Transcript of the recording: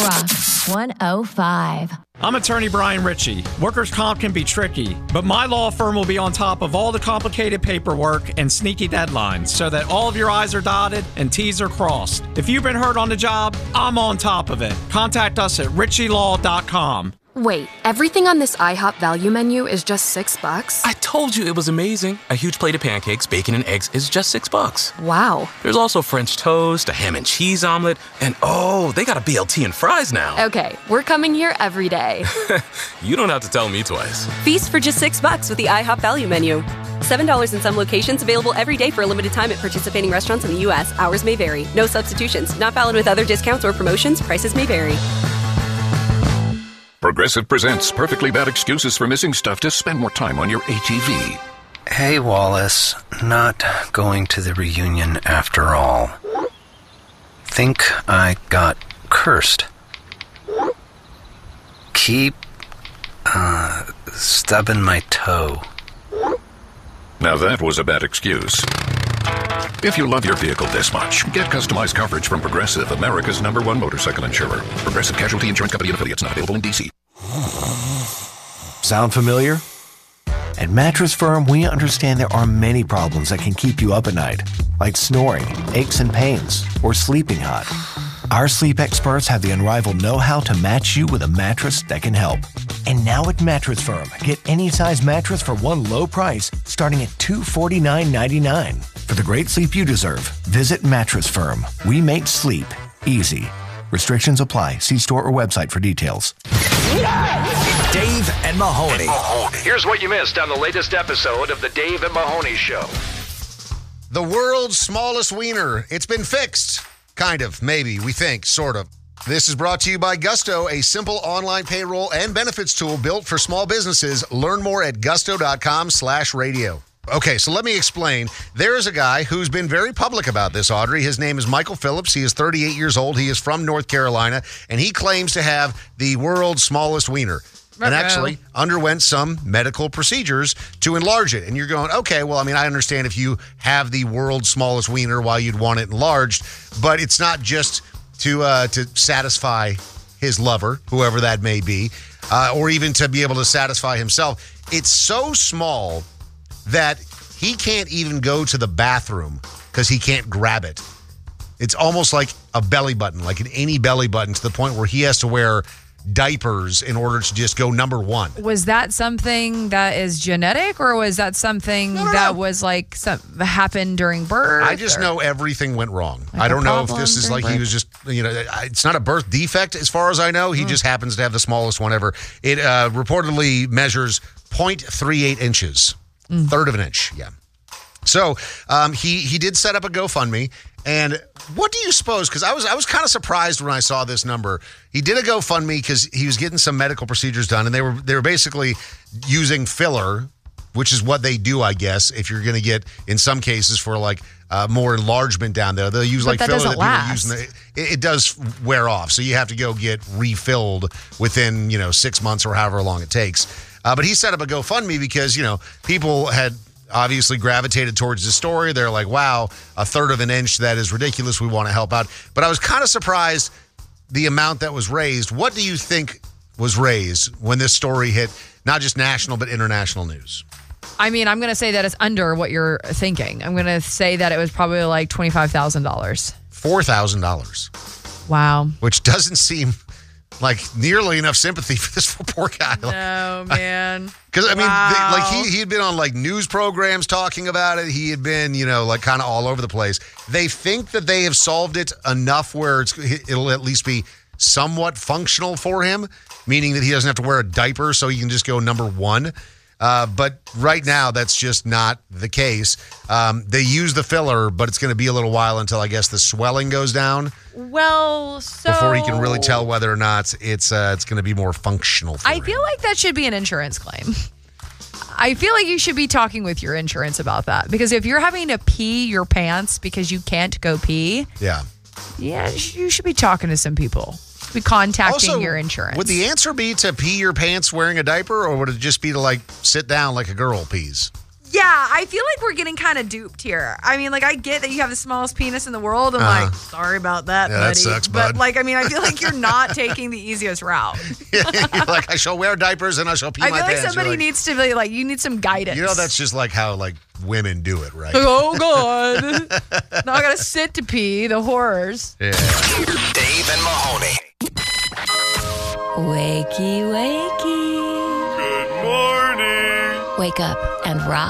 Rock 105. I'm attorney Brian Ritchie. Workers' comp can be tricky, but my law firm will be on top of all the complicated paperwork and sneaky deadlines so that all of your I's are dotted and T's are crossed. If you've been hurt on the job, I'm on top of it. Contact us at ritchielaw.com. Wait, everything on this IHOP value menu is just $6? I told you it was amazing. A huge plate of pancakes, bacon, and eggs is just $6. Wow. There's also French toast, a ham and cheese omelet, and oh, they got a BLT and fries now. Okay, we're coming here every day. You don't have to tell me twice. Feast for just $6 with the IHOP value menu. $7 in some locations, available every day for a limited time at participating restaurants in the U.S. Hours may vary. No substitutions. Not valid with other discounts or promotions. Prices may vary. Progressive presents perfectly bad excuses for missing stuff to spend more time on your ATV. Hey, Wallace. Not going to the reunion after all. Think I got cursed. Keep, stubbing my toe. Now that was a bad excuse. If you love your vehicle this much, get customized coverage from Progressive, America's #1 motorcycle insurer. Progressive Casualty Insurance Company and affiliates, not available in D.C. Sound familiar? At Mattress Firm, we understand there are many problems that can keep you up at night, like snoring, aches and pains, or sleeping hot. Our sleep experts have the unrivaled know-how to match you with a mattress that can help. And now at Mattress Firm, get any size mattress for one low price, starting at $249.99. For the great sleep you deserve, visit Mattress Firm. We make sleep easy. Restrictions apply. See store or website for details. Dave and Mahoney. Here's what you missed on the latest episode of the Dave and Mahoney Show. The world's smallest wiener. It's been fixed. Kind of, maybe, we think, sort of. This is brought to you by Gusto, a simple online payroll and benefits tool built for small businesses. Learn more at gusto.com/radio. Okay, so let me explain. There is a guy who's been very public about this, Audrey. His name is Michael Phillips. He is 38 years old. He is from North Carolina, and he claims to have the world's smallest wiener. And actually underwent some medical procedures to enlarge it. And you're going, okay, well, I mean, I understand if you have the world's smallest wiener why you'd want it enlarged, but it's not just to satisfy his lover, whoever that may be, or even to be able to satisfy himself. It's so small that he can't even go to the bathroom because he can't grab it. It's almost like a belly button, like an any belly button, to the point where he has to wear diapers in order to just go number one. Was that something that is genetic, or was that something that was like happened during birth? I just know everything went wrong. Like I don't know if this is like birth. He was just, it's not a birth defect as far as I know. He just happens to have the smallest one ever. It reportedly measures 0.38 inches, third of an inch. Yeah. So he did set up a GoFundMe. And what do you suppose? Because I was kind of surprised when I saw this number. He did a GoFundMe because he was getting some medical procedures done, and they were basically using filler, which is what they do, I guess. If you're going to get, in some cases, for like more enlargement down there, they'll use like filler that people use. It does wear off, so you have to go get refilled within 6 months or however long it takes. But he set up a GoFundMe because people had obviously gravitated towards the story. They're like, wow, a third of an inch, that is ridiculous. We want to help out. But I was kind of surprised the amount that was raised. What do you think was raised when this story hit not just national but international news? I mean, I'm going to say that it's under what you're thinking. I'm going to say that it was probably like $25,000. $4,000. Wow. Which doesn't seem like nearly enough sympathy for this poor guy. No, man. Because, I mean, he had been on, like, news programs talking about it. He had been, like, kind of all over the place. They think that they have solved it enough where it'll at least be somewhat functional for him, meaning that he doesn't have to wear a diaper so he can just go number one. But right now, that's just not the case. They use the filler, but it's going to be a little while until, I guess, the swelling goes down. Well, before he can really tell whether or not it's going to be more functional for him. Feel like that should be an insurance claim. I feel like you should be talking with your insurance about that. Because if you're having to pee your pants because you can't go pee, yeah, you should be talking to some people. Be contacting your insurance. Would the answer be to pee your pants wearing a diaper, or would it just be to like sit down like a girl pees? Yeah, I feel like we're getting kind of duped here. I mean, like, I get that you have the smallest penis in the world. I'm like, sorry about that, buddy. That sucks, bud. But, like, I mean, I feel like you're not taking the easiest route. You're like, I shall wear diapers and I shall pee my pants. I feel like somebody needs to be like, you need some guidance. You know, that's just like how, like, women do it, right? Oh, God. Now I got to sit to pee. The horrors. Yeah. Dave and Mahoney. Wakey, wakey. Good morning. Wake up and rock.